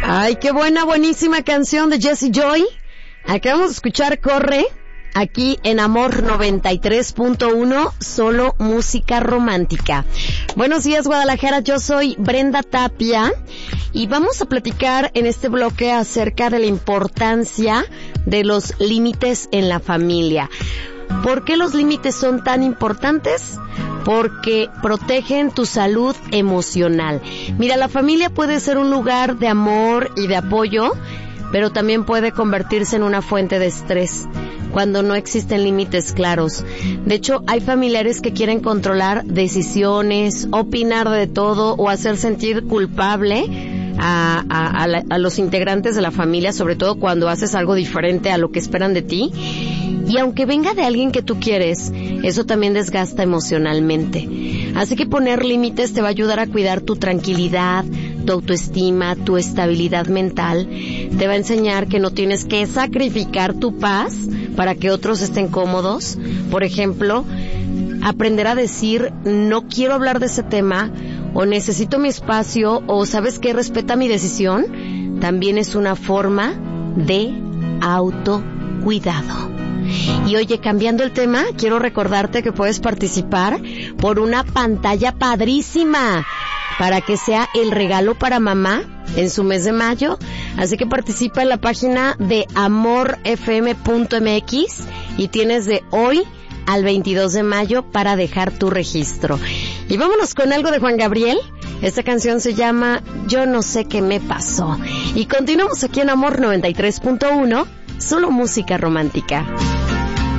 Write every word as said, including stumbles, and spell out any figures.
Ay, qué buena, buenísima canción de Jessie Joy. Acabamos de escuchar Corre, aquí en Amor noventa y tres punto uno, solo música romántica. Buenos días, Guadalajara, yo soy Brenda Tapia y vamos a platicar en este bloque acerca de la importancia de los límites en la familia. ¿Por qué los límites son tan importantes? Porque protegen tu salud emocional. Mira, la familia puede ser un lugar de amor y de apoyo, pero también puede convertirse en una fuente de estrés cuando no existen límites claros. De hecho, hay familiares que quieren controlar decisiones, opinar de todo o hacer sentir culpable a, a, a, la, a los integrantes de la familia, sobre todo cuando haces algo diferente a lo que esperan de ti. Y aunque venga de alguien que tú quieres, eso también desgasta emocionalmente. Así que poner límites te va a ayudar a cuidar tu tranquilidad, tu autoestima, tu estabilidad mental. Te va a enseñar que no tienes que sacrificar tu paz para que otros estén cómodos. Por ejemplo, aprender a decir, no quiero hablar de ese tema, o necesito mi espacio, o ¿sabes qué? Respeta mi decisión. También es una forma de autocuidado. Y oye, cambiando el tema, quiero recordarte que puedes participar por una pantalla padrísima para que sea el regalo para mamá en su mes de mayo. Así que participa en la página de amor f m punto m x y tienes de hoy al veintidós de mayo para dejar tu registro. Y vámonos con algo de Juan Gabriel. Esta canción se llama Yo no sé qué me pasó. Y continuamos aquí en Amor noventa y tres punto uno, solo música romántica.